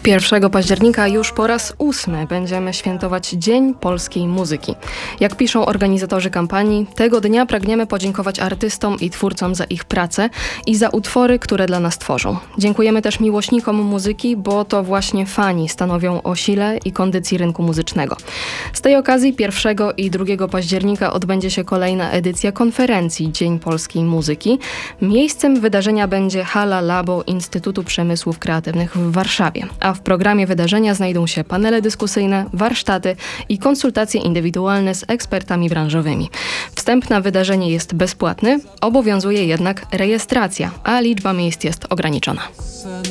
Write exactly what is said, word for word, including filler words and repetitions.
pierwszego października już po raz ósmy będziemy świętować Dzień Polskiej Muzyki. Jak piszą organizatorzy kampanii, tego dnia pragniemy podziękować artystom i twórcom za ich pracę i za utwory, które dla nas tworzą. Dziękujemy też miłośnikom muzyki, bo to właśnie fani stanowią o sile i kondycji rynku muzycznego. Z tej okazji pierwszego i drugiego października odbędzie się kolejna edycja konferencji Dzień Polskiej Muzyki. Miejscem wydarzenia będzie hala Labo Instytutu Przemysłów Kreatywnych w Warszawie, a w programie wydarzenia znajdą się panele dyskusyjne, warsztaty i konsultacje indywidualne z ekspertami branżowymi. Wstęp na wydarzenie jest bezpłatny, obowiązuje jednak rejestracja, a liczba miejsc jest ograniczona.